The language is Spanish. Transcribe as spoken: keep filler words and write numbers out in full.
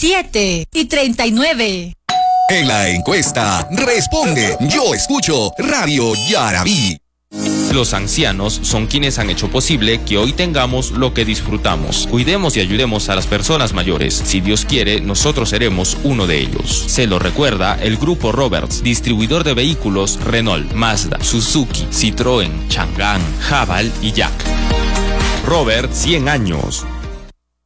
siete y treinta y nueve. En la encuesta, responde Yo Escucho Radio Yarabí. Los ancianos son quienes han hecho posible que hoy tengamos lo que disfrutamos. Cuidemos y ayudemos a las personas mayores. Si Dios quiere, nosotros seremos uno de ellos. Se lo recuerda el Grupo Roberts, distribuidor de vehículos Renault, Mazda, Suzuki, Citroën, Chang'an, Haval y Jack. Robert, cien años.